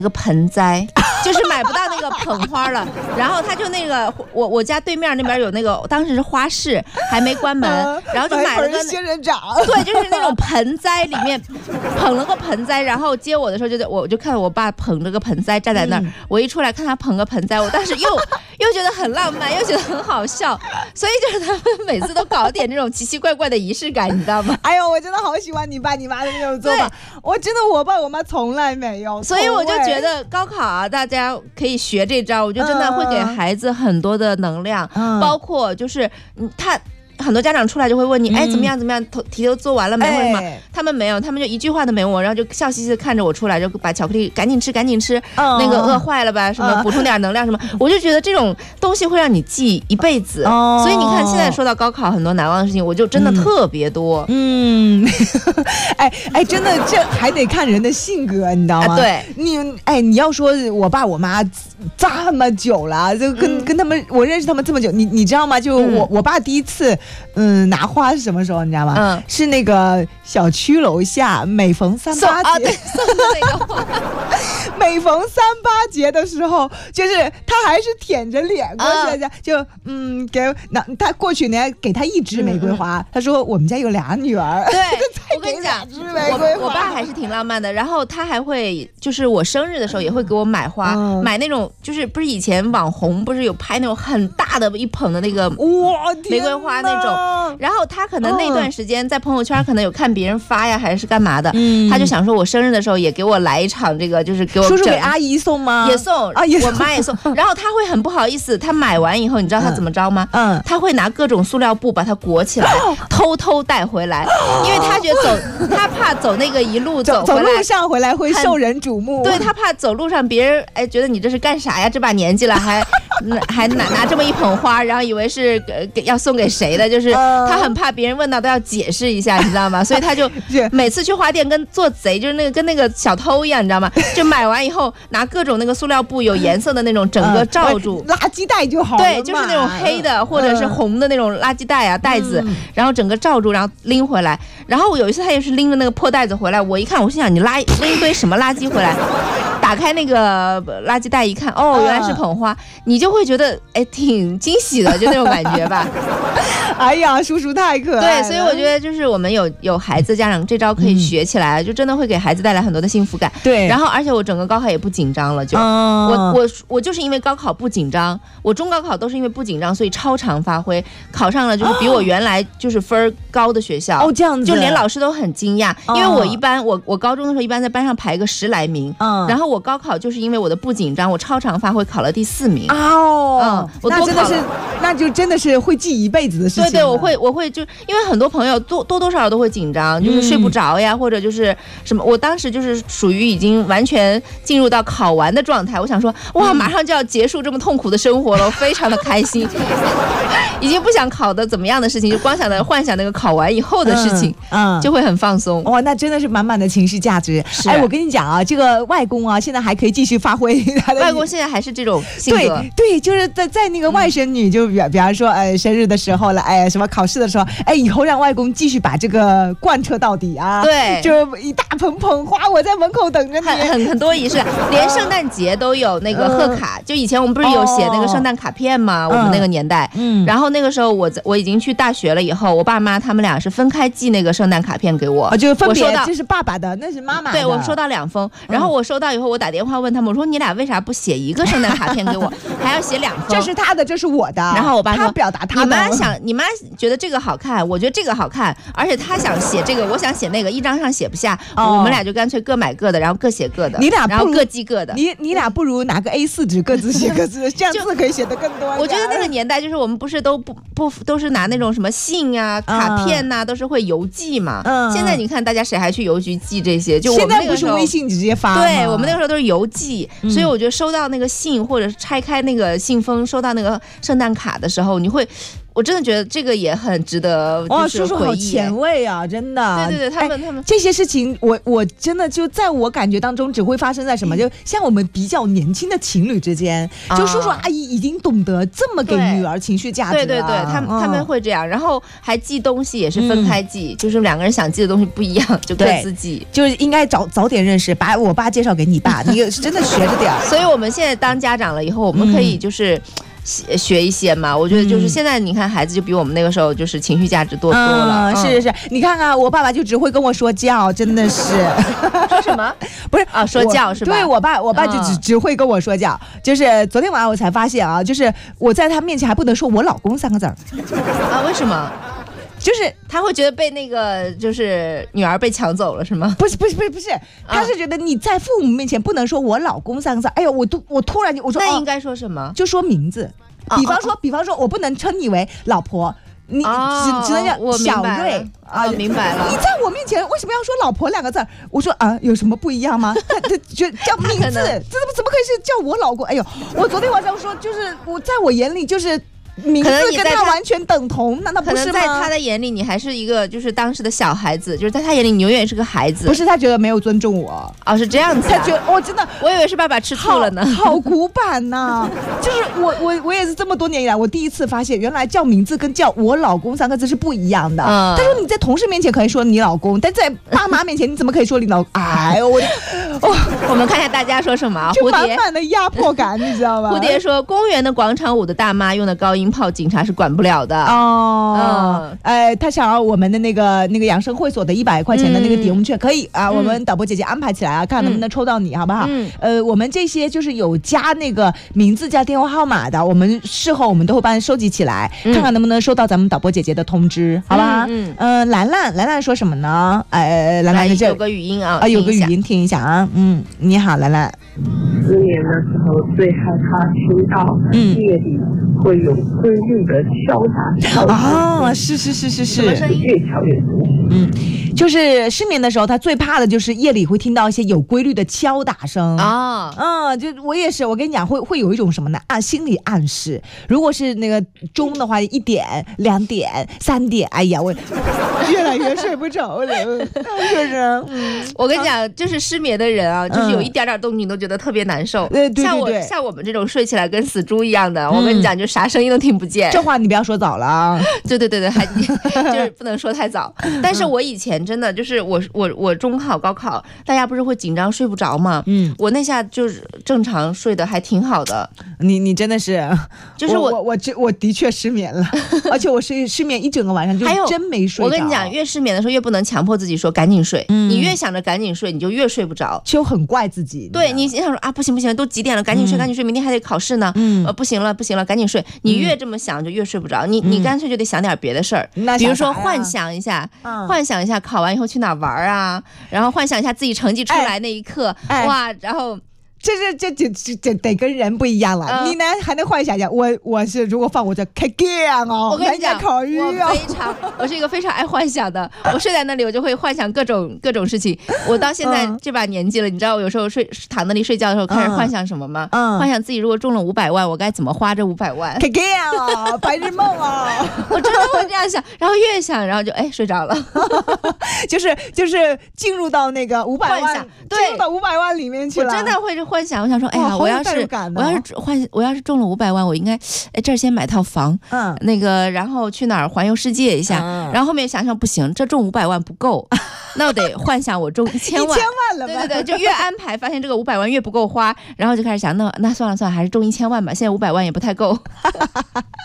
个盆栽，就是买不到那个捧花了。然后他就那个我家对面那边有那个，当时是花市还没关门，然后就买了个仙人掌， 对，就是那种盆栽里面捧了个盆栽，然后接我的时候我就看我爸捧着个盆栽站在那儿，我一出来看他捧个盆栽，我当时又觉得很浪漫，又觉得很好笑，所以就是他们每次都搞点这种奇奇怪怪的仪式感，你知道吗？ 哎呦，我真的好喜欢你爸你妈的那种做法，我真的我爸我妈从来没有， 所以我就觉得高考啊，大家可以学这招，我觉得真的会给孩子很多的能量，包括就是他。很多家长出来就会问你，哎，怎么样怎么样，题都做完了没或者什么？他们没有，他们就一句话都没问我，然后就笑嘻嘻的看着我出来，就把巧克力赶紧吃，那个饿坏了吧，什么补充点能量什么，我就觉得这种东西会让你记一辈子。所以你看，现在说到高考很多难忘的事情，我就真的特别多。 哎，真的这还得看人的性格，你知道吗？ 对， 你要说我爸我妈这么久了，就跟他们我认识他们这么久，你知道吗？就我爸第一次拿花是什么时候你知道吗？是那个小区楼下每逢38节送的那个花每逢38节的时候，就是他还是舔着脸过去的，就他过去呢给他一支玫瑰花，他说我们家有2女儿， 对，我跟你讲，我爸还是挺浪漫的，然后他还会就是我生日的时候也会给我买花，买那种就是不是以前网红不是有拍那种很大的一捧的那个玫瑰花那种，然后他可能那段时间在朋友圈可能有看别人发呀还是干嘛的，他就想说我生日的时候也给我来一场这个，就是给我叔叔给阿姨送吗？ 也送啊，我妈也送，然后他会很不好意思，他买完以后你知道他怎么着吗？他会拿各种塑料布把它裹起来，偷偷带回来，因为他觉得他怕走那个一路走路上回来会受人瞩目， 对，他怕走路上别人觉得你这是干啥呀？这把年纪了还拿这么一捧花，然后以为是要送给谁的，就是他很怕别人问到都要解释一下，你知道吗？所以他就每次去花店跟做贼，就是跟那个小偷一样，你知道吗？就买完以后拿各种那个塑料布有颜色的那种整个罩住， 垃圾袋就好了， 对，就是那种黑的或者是红的那种垃圾袋啊袋子，然后整个罩住，然后拎回来。然后我有一次他也是拎着那个破袋子回来，我一看，我心想你拎一堆什么垃圾回来？打开那个垃圾袋一看，原来是捧花，你就会觉得挺惊喜的，就那种感觉吧。 哎呀，叔叔太可爱了。 对，所以我觉得就是我们有孩子家长这招可以学起来，就真的会给孩子带来很多的幸福感。 对， 然后而且我整个高考也不紧张了，就我就是因为高考不紧张，我中高考都是因为不紧张，所以超常发挥，考上了就是比我原来就是分高的学校。 这样子， 就连老师都很惊讶，因为我高中的时候一般在班上排个10来名，然后我高考就是因为我的不紧张，我超常发挥考了第4名。我多考了， 那就真的是会记一辈子的事情。 对，我会就因为很多朋友多少少都会紧张，就是睡不着呀，或者就是什么。我当时就是属于已经完全进入到考完的状态，我想说哇，马上就要结束这么痛苦的生活了，我非常的开心，已经不想考的怎么样的事情，就光想着幻想那个考完以后的事情，就会很放松。 哇，那真的是满满的情绪价值。我跟你讲啊，这个外公啊，现在还可以继续发挥他的。 外公现在还是这种性格， 对，就是在那个外甥女，就比方说生日的时候了，什么考试的时候，以后让外公继续把这个贯彻到底啊。 对， 就一大捧花，我在门口等着你。 很多仪式，连圣诞节都有那个贺卡。就以前我们不是有写那个圣诞卡片吗？我们那个年代，然后那个时候我已经去大学了以后，我爸妈他们俩是分开寄那个圣诞卡片给我， 就分别这是爸爸的，那是妈妈的。 对，我收到2封，然后我收到以后，我打电话问他们，我说你俩为啥不写一个圣诞卡片给我，还要写2封？ 这是他的，这是我的。 然后我爸说， 他表达他的。 你妈觉得这个好看，我觉得这个好看，而且他想写这个，我想写那个，一张上写不下，我们俩就干脆各买各的，然后各写各的。 你俩然后各寄各的。 你俩不如拿个 A4 纸各自写各自，这样字可以写得更多。 我觉得那个年代就是我们不是都是拿那种什么信啊、卡片呐，都是会邮寄嘛。现在你看大家谁还去邮局寄这些？就我们那个时候现在不是微信直接发吗？ 对，我们那个时候都是邮寄，所以我觉得收到那个信或者拆开那个信封，收到那个圣诞卡的时候，你会我真的觉得这个也很值得哇，叔叔好前卫啊，真的。 对对对，他们这些事情我真的就在我感觉当中只会发生在什么，就像我们比较年轻的情侣之间，就叔叔阿姨已经懂得这么给女儿情绪价值了。 对对对，他们会这样，然后还寄东西也是分开寄，就是两个人想寄的东西不一样，就各自寄。 就是应该早点认识，把我爸介绍给你爸，你真的学着点。 所以我们现在当家长了以后，我们可以就是学一些嘛，我觉得就是现在你看孩子就比我们那个时候就是情绪价值多了。 是，你看看我爸爸就只会跟我说教，真的是。 说什么？ 不是啊，说教是吧？ 对，我爸就只会跟我说教。就是昨天晚上我才发现啊，就是我在他面前还不能说我老公3个字啊？为什么？就是他会觉得被那个就是女儿被抢走了是吗？ 不是，他是觉得你在父母面前不能说我老公3个字。哎呦，我突然我说那应该说什么？ 就说名字。比方说我不能称你为老婆，你只能叫小瑞啊。明白了。 你在我面前为什么要说老婆2个字？我说啊，有什么不一样吗？他觉得叫名字，这怎么可以是叫我老公？哎呦，我昨天晚上说，就是在我眼里就是名字跟他完全等同，那不是吗？ 可能在他的眼里，你还是一个就是当时的小孩子，就是在他眼里你永远是个孩子。 不是，他觉得没有尊重我。 哦，是这样子。 他觉得我真的， 我以为是爸爸吃醋了呢。 好古板呐！就是我也是这么多年以来，我第一次发现，原来叫名字跟叫我老公3个字是不一样的。他说你在同事面前可以说你老公，但在爸妈面前你怎么可以说你老公？哎呦我们看一下大家说什么。 就满满的压迫感，你知道吗？ 蝴蝶说，公园的广场舞的大妈用的高音炮，警察是管不了的。 他想要我们的那个养生会所的100块钱的那个抵用券，可以啊，我们导播姐姐安排起来啊，看能不能抽到你，好不好？我们这些就是有加那个名字加电话号码的，我们事后我们都会帮你收集起来，看看能不能收到咱们导播姐姐的通知，好吧？兰兰说什么呢？兰兰有个语音啊， 有个语音听一下啊。你好，兰兰。 失眠的时候最害怕听到夜里会有规律的敲打。 是， 越敲越多。 就是失眠的时候，他最怕的就是夜里会听到一些有规律的敲打声就我也是，我跟你讲，会有一种什么呢？心理暗示。如果是那个钟的话，1点、2点、3点，哎呀，我越来越睡不着了。就是， 我跟你讲，就是失眠的人啊，就是有一点动静都觉得特别难受。 对， 像我们这种睡起来跟死猪一样的，我跟你讲，就啥声音都听不见。 这话你不要说早了啊。 对，还就是不能说太早。但是我以前真的就是我中考高考，大家不是会紧张睡不着吗？我那下就是正常睡得还挺好的。 你真的是，就是我的确失眠了，而且我失眠一整个晚上，就真没睡着。 我跟你讲，越失眠的时候越不能强迫自己说赶紧睡，你越想着赶紧睡，你就越睡不着， 就很怪自己。 对，你想说啊，不行，都几点了，赶紧睡，明天还得考试呢。不行了，赶紧睡。你越这么想就越睡不着，你干脆就得想点别的事儿，比如说幻想一下考完以后去哪玩啊，然后幻想一下自己成绩出来那一刻，哇，然后。 这得跟人不一样了。你呢还能幻想一下？我是如果放我这开 game 我跟你讲，我是一个非常爱幻想的。我睡在那里，我就会幻想各种事情。我到现在这把年纪了，你知道我有时候躺那里睡觉的时候开始幻想什么吗？幻想自己如果中了500万，我该怎么花这500万？ 开 game 白日梦啊！ 我真的会这样想，然后越想，然后就睡着了。 就是进入到那个500万，进入到500万里面去了。 我真的会幻想，我想说，哎呀，我要是中了500万，我应该这儿先买套房，那个然后去哪儿环游世界一下，然后后面想想不行，这中500万不够，那我得幻想我中1000万了吧？ 对，就越安排，发现这个500万越不够花，然后就开始想，那算了，还是中1000万吧，现在500万也不太够。